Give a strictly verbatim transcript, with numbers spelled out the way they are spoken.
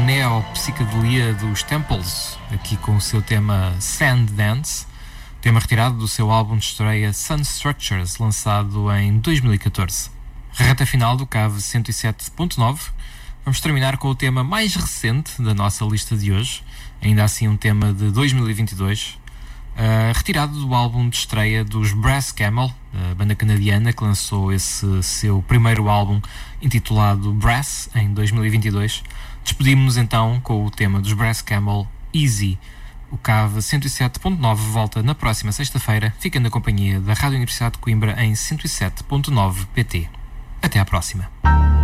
neo-psicadelia dos Temples, aqui com o seu tema Sand Dance, tema retirado do seu álbum de estreia Sun Structures, lançado em dois mil e catorze. Reta final do Cave cento e sete ponto nove, vamos terminar com o tema mais recente da nossa lista de hoje, ainda assim um tema de dois mil e vinte e dois, uh, retirado do álbum de estreia dos Brass Camel, a banda canadiana que lançou esse seu primeiro álbum intitulado Brass em dois mil e vinte e dois. Despedimos-nos então com o tema dos Brass Camel, Easy. O Cave cento e sete ponto nove volta na próxima sexta-feira, ficando na companhia da Rádio Universidade de Coimbra em cento e sete ponto nove P T. Até à próxima.